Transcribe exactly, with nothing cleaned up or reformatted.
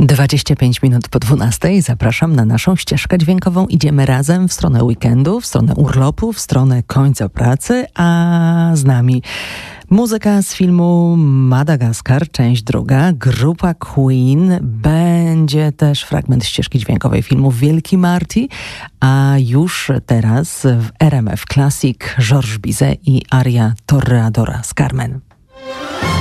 dwadzieścia pięć minut po dwunastej. Zapraszam na naszą ścieżkę dźwiękową. Idziemy razem w stronę weekendu, w stronę urlopu, w stronę końca pracy, a z nami muzyka z filmu Madagaskar, część druga, grupa Queen. Będzie też fragment ścieżki dźwiękowej filmu Wielki Marty, a już teraz w R M F Classic Georges Bizet i aria Toreadora z Carmen.